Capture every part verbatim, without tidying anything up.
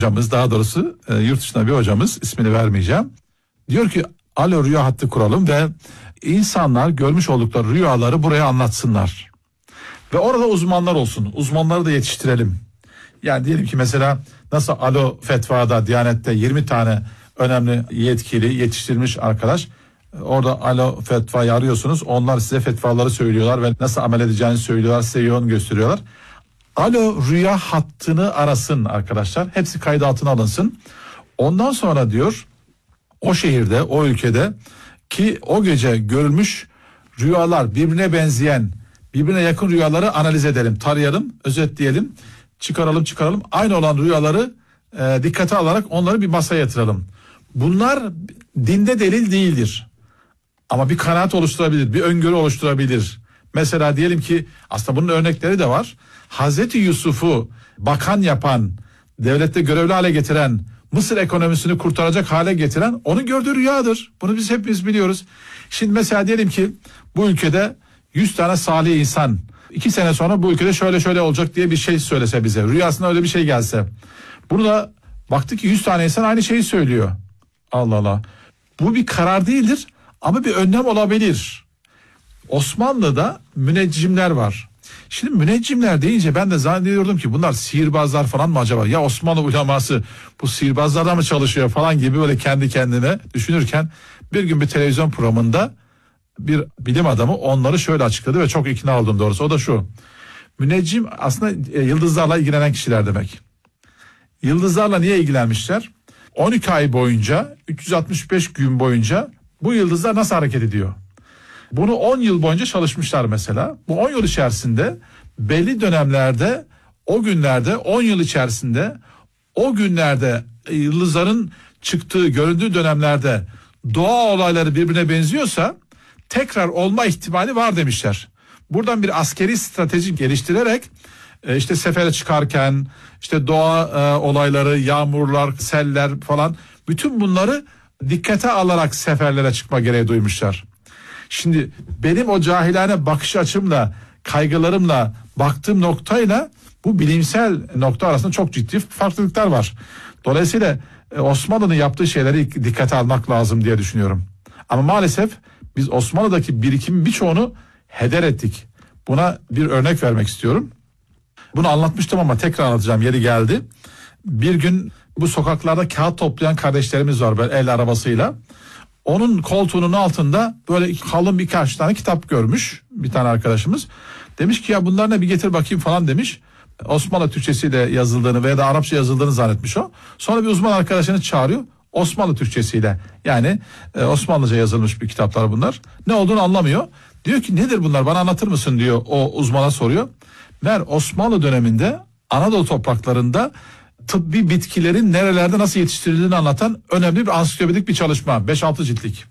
hocamız, daha doğrusu e, yurt dışında bir hocamız, ismini vermeyeceğim. Diyor ki alo rüya hattı kuralım ve insanlar görmüş oldukları rüyaları buraya anlatsınlar. Ve orada uzmanlar olsun. Uzmanları da yetiştirelim. Yani diyelim ki mesela nasıl alo fetvada, Diyanet'te yirmi tane önemli yetkili yetiştirilmiş arkadaş. Orada alo fetvayı arıyorsunuz. Onlar size fetvaları söylüyorlar ve nasıl amel edeceğini söylüyorlar. Size yol gösteriyorlar. Alo rüya hattını arasın arkadaşlar. Hepsi kayıt altına alınsın. Ondan sonra diyor o şehirde, o ülkede ki o gece görülmüş rüyalar birbirine benzeyen, birbirine yakın rüyaları analiz edelim, tarayalım, özetleyelim, çıkaralım çıkaralım. Aynı olan rüyaları e, dikkate alarak onları bir masaya yatıralım. Bunlar dinde delil değildir. Ama bir kanaat oluşturabilir, bir öngörü oluşturabilir. Mesela diyelim ki aslında bunun örnekleri de var. Hazreti Yusuf'u bakan yapan, devlette görevli hale getiren, Mısır ekonomisini kurtaracak hale getiren onun gördüğü rüyadır. Bunu biz hepimiz biliyoruz. Şimdi mesela diyelim ki bu ülkede yüz tane salih insan iki sene sonra bu ülkede şöyle şöyle olacak diye bir şey söylese bize. Rüyasında öyle bir şey gelse. Bunu da baktık ki yüz tane insan aynı şeyi söylüyor. Allah Allah. Bu bir karar değildir ama bir önlem olabilir. Osmanlı'da müneccimler var. Şimdi müneccimler deyince ben de zannediyordum ki bunlar sihirbazlar falan mı acaba? Ya Osmanlı uleması bu sihirbazlarla mı çalışıyor falan gibi böyle kendi kendine düşünürken bir gün bir televizyon programında bir bilim adamı onları şöyle açıkladı ve çok ikna oldum doğrusu. O da şu: müneccim aslında e, yıldızlarla ilgilenen kişiler demek. Yıldızlarla niye ilgilenmişler? on iki ay boyunca, üç yüz altmış beş gün boyunca bu yıldızlar nasıl hareket ediyor? Bunu on yıl boyunca çalışmışlar mesela. Bu on yıl içerisinde belli dönemlerde, o günlerde, on yıl içerisinde o günlerde yıldızların çıktığı, göründüğü dönemlerde doğa olayları birbirine benziyorsa tekrar olma ihtimali var demişler. Buradan bir askeri strateji geliştirerek işte sefere çıkarken işte doğa e, olayları, yağmurlar, seller falan bütün bunları dikkate alarak seferlere çıkma gereği duymuşlar. Şimdi benim o cahilane bakış açımla, kaygılarımla baktığım noktayla bu bilimsel nokta arasında çok ciddi farklılıklar var. Dolayısıyla Osmanlı'nın yaptığı şeyleri dikkate almak lazım diye düşünüyorum. Ama maalesef biz Osmanlı'daki birikimin birçoğunu heder ettik. Buna bir örnek vermek istiyorum. Bunu anlatmıştım ama tekrar anlatacağım, yeri geldi. Bir gün bu sokaklarda kağıt toplayan kardeşlerimiz var böyle el arabasıyla. Onun koltuğunun altında böyle kalın birkaç tane kitap görmüş bir tane arkadaşımız. Demiş ki ya bunlar ne, bir getir bakayım falan demiş. Osmanlı Türkçesiyle yazıldığını veya da Arapça yazıldığını zannetmiş o. Sonra bir uzman arkadaşını çağırıyor. Osmanlı Türkçesiyle, yani e, Osmanlıca yazılmış bir kitaplar bunlar. Ne olduğunu anlamıyor. Diyor ki nedir bunlar, bana anlatır mısın diyor, o uzmana soruyor. Meğer Osmanlı döneminde Anadolu topraklarında tıbbi bitkilerin nerelerde nasıl yetiştirildiğini anlatan önemli bir ansiklopedik bir çalışma. beş altı ciltlik.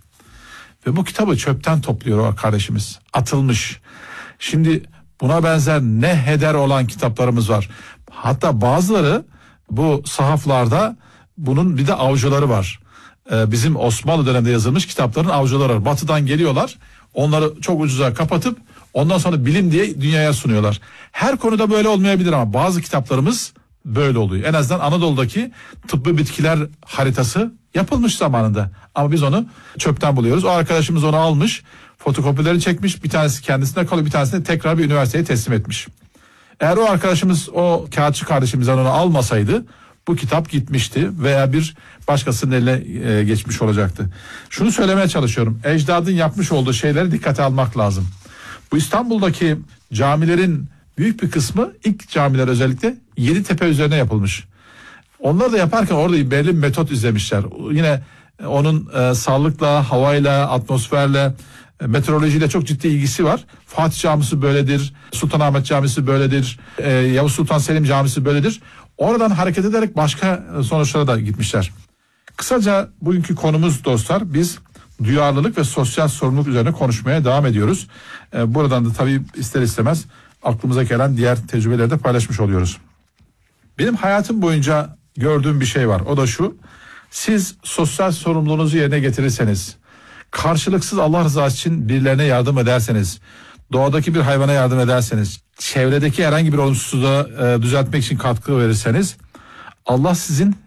Ve bu kitabı çöpten topluyor o kardeşimiz. Atılmış. Şimdi buna benzer ne heder olan kitaplarımız var. Hatta bazıları bu sahaflarda bunun bir de avcıları var. Ee, bizim Osmanlı döneminde yazılmış kitapların avcıları var. Batıdan geliyorlar. Onları çok ucuza kapatıp ondan sonra bilim diye dünyaya sunuyorlar. Her konuda böyle olmayabilir ama bazı kitaplarımız böyle oluyor. En azından Anadolu'daki tıbbi bitkiler haritası yapılmış zamanında. Ama biz onu çöpten buluyoruz. O arkadaşımız onu almış, fotokopileri çekmiş. Bir tanesi kendisine kalıyor, bir tanesini tekrar bir üniversiteye teslim etmiş. Eğer o arkadaşımız, o kağıtçı kardeşimizden onu almasaydı bu kitap gitmişti veya bir başkasının eline e, geçmiş olacaktı. Şunu söylemeye çalışıyorum. Ecdadın yapmış olduğu şeyleri dikkate almak lazım. Bu İstanbul'daki camilerin büyük bir kısmı, ilk camiler özellikle Yeditepe üzerine yapılmış. Onları da yaparken orada belli bir metot izlemişler. Yine onun e, sağlıkla, havayla, atmosferle, e, meteorolojiyle çok ciddi ilgisi var. Fatih Camisi böyledir, Sultanahmet Camisi böyledir, e, Yavuz Sultan Selim Camisi böyledir. Oradan hareket ederek başka sonuçlara da gitmişler. Kısaca bugünkü konumuz dostlar, biz duyarlılık ve sosyal sorumluluk üzerine konuşmaya devam ediyoruz. E, buradan da tabii ister istemez aklımıza gelen diğer tecrübeleri de paylaşmış oluyoruz. Benim hayatım boyunca gördüğüm bir şey var. O da şu: siz sosyal sorumluluğunuzu yerine getirirseniz, karşılıksız Allah rızası için birilerine yardım ederseniz, doğadaki bir hayvana yardım ederseniz, çevredeki herhangi bir olumsuzluğu e, düzeltmek için katkı verirseniz, Allah sizin